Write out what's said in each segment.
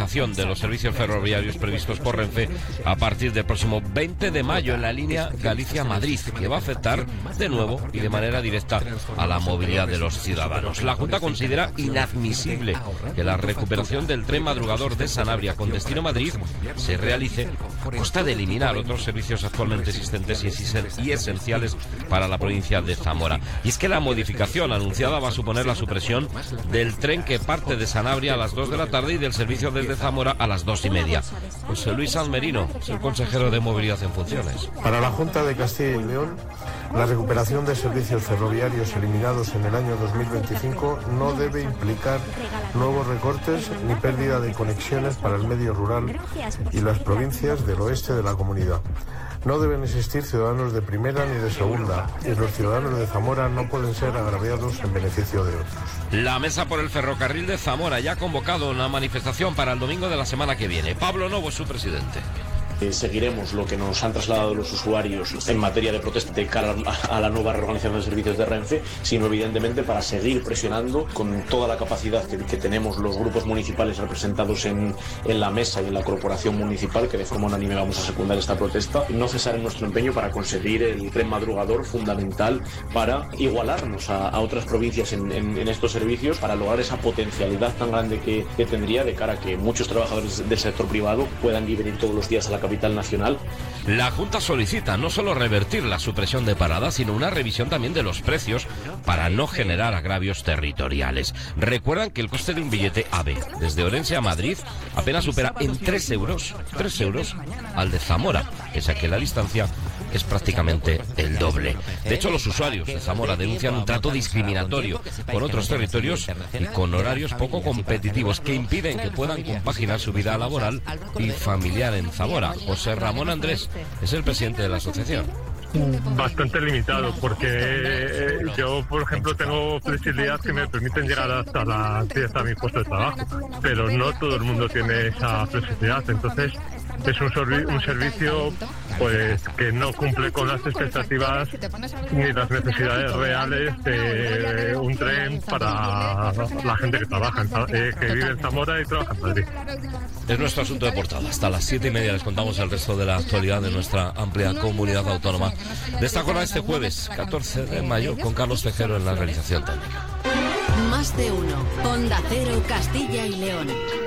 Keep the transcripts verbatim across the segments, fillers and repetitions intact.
modernización de los servicios ferroviarios previstos por Renfe a partir del próximo veinte de mayo en la línea Galicia-Madrid, que va a afectar de nuevo y de manera directa a la movilidad de los ciudadanos. La Junta considera inadmisible que la recuperación del tren madrugador de Sanabria con destino Madrid se realice a costa de eliminar otros servicios actualmente existentes y esenciales para la provincia de Zamora. Y es que la modificación anunciada va a suponer la supresión del tren que parte de Sanabria a las dos de la tarde y del servicio desde Zamora a las dos y media. José Luis Almerino es el consejero de Movilidad en funciones. Para la Junta de Castilla y León, la recuperación de servicios ferroviarios eliminados en el año dos mil veinticinco no debe implicar nuevos recortes ni pérdida de conexiones para el medio rural y las provincias del oeste de la comunidad. No deben existir ciudadanos de primera ni de segunda, y los ciudadanos de Zamora no pueden ser agraviados en beneficio de otros. La Mesa por el Ferrocarril de Zamora ya ha convocado una manifestación para el domingo de la semana que viene. Pablo Novo es su presidente. Seguiremos lo que nos han trasladado los usuarios en materia de protesta de cara a la nueva reorganización de servicios de Renfe, sino evidentemente para seguir presionando con toda la capacidad que, que tenemos los grupos municipales representados en, en la mesa y en la corporación municipal, que de forma unánime vamos a secundar esta protesta, no cesar en nuestro empeño para conseguir el tren madrugador fundamental para igualarnos a, a otras provincias en, en, en estos servicios, para lograr esa potencialidad tan grande que, que tendría de cara a que muchos trabajadores del sector privado puedan ir venir todos los días a la capital nacional. La Junta solicita no solo revertir la supresión de paradas, sino una revisión también de los precios para no generar agravios territoriales. Recuerdan que el coste de un billete AVE desde Orense a Madrid apenas supera en tres euros, tres euros al de Zamora, pese a que la distancia es prácticamente el doble. De hecho, los usuarios de Zamora denuncian un trato discriminatorio con otros territorios y con horarios poco competitivos que impiden que puedan compaginar su vida laboral y familiar en Zamora. José Ramón Andrés es el presidente de la asociación. Bastante limitado, porque yo, por ejemplo, tengo flexibilidad que me permiten llegar hasta las diez a mi puesto de trabajo, pero no todo el mundo tiene esa flexibilidad. Entonces es un, servi- un servicio pues que no cumple con las expectativas ni las necesidades reales de un tren para la gente que trabaja, eh, que vive en Zamora y trabaja en Madrid. Es nuestro asunto de portada. Hasta las siete y media les contamos el resto de la actualidad de nuestra amplia comunidad autónoma. De esta jornada este jueves, catorce de mayo, con Carlos Tejero en la realización técnica. Más de uno. Onda Cero, Castilla y León.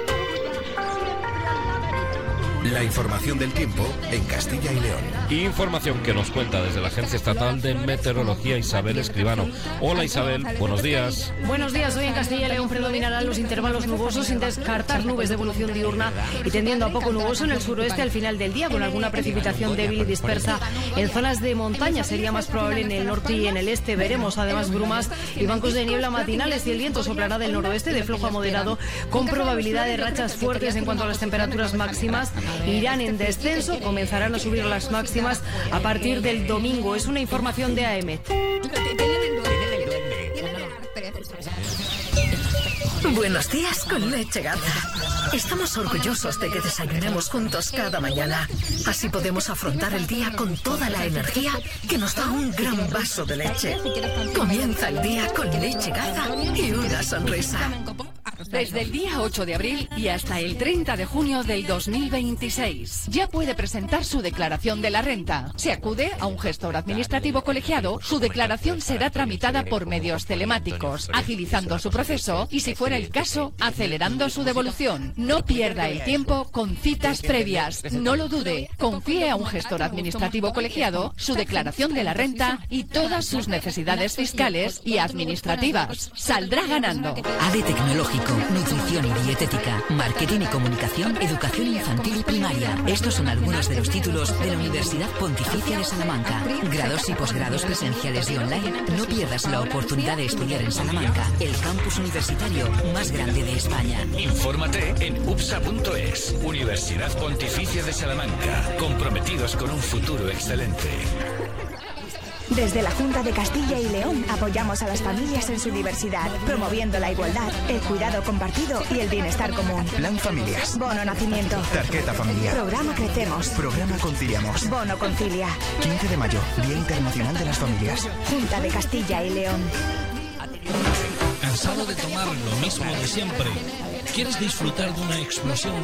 La información del tiempo en Castilla y León. Información que nos cuenta desde la Agencia Estatal de Meteorología Isabel Escribano. Hola Isabel, buenos días. Buenos días, hoy en Castilla y León predominarán los intervalos nubosos sin descartar nubes de evolución diurna y tendiendo a poco nuboso en el suroeste al final del día, con alguna precipitación débil y dispersa en zonas de montaña. Sería más probable en el norte y en el este. Veremos además brumas y bancos de niebla matinales, y el viento soplará del noroeste de flojo a moderado con probabilidad de rachas fuertes. En cuanto a las temperaturas máximas, irán en descenso, comenzarán a subir las máximas a partir del domingo. Es una información de A M. Buenos días con Leche Garza. Estamos orgullosos de que desayunemos juntos cada mañana. Así podemos afrontar el día con toda la energía que nos da un gran vaso de leche. Comienza el día con Leche Garza y una sonrisa. Desde el día ocho de abril y hasta el treinta de junio del dos mil veintiséis. Ya puede presentar su declaración de la renta. Si acude a un gestor administrativo colegiado, su declaración será tramitada por medios telemáticos, agilizando su proceso y, si fuera el caso, acelerando su devolución. No pierda el tiempo con citas previas. No lo dude. Confíe a un gestor administrativo colegiado su declaración de la renta y todas sus necesidades fiscales y administrativas. Saldrá ganando. A D Tecnológico, nutrición y dietética, marketing y comunicación, educación infantil y primaria. Estos son algunos de los títulos de la Universidad Pontificia de Salamanca. Grados y posgrados presenciales y online. No pierdas la oportunidad de estudiar en Salamanca, el campus universitario más grande de España. Infórmate en U P S A punto es. Universidad Pontificia de Salamanca. Comprometidos con un futuro excelente. Desde la Junta de Castilla y León apoyamos a las familias en su diversidad, promoviendo la igualdad, el cuidado compartido y el bienestar común. Plan Familias. Bono Nacimiento. Tarjeta familiar. Programa Crecemos. Programa Conciliamos. Bono Concilia. quince de mayo, Día Internacional de las Familias. Junta de Castilla y León. ¿Cansado de tomar lo mismo de siempre? ¿Quieres disfrutar de una explosión